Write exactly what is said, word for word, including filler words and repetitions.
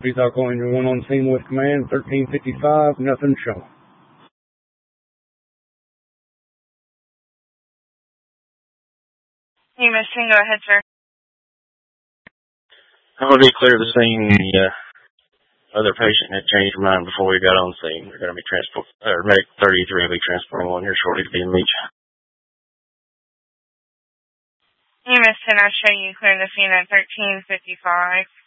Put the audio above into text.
Please all call one on scene with command, thirteen fifty-five, nothing showing. Hey, Michigan, go ahead, sir. I'm going to be clear the scene. The uh, other patient had changed her mind before we got on scene. We're going to be transport, or Medic thirty-three will be transporting one here shortly to be in Leach. Hey, Miss ten, I'll show you clear the scene at thirteen fifty-five.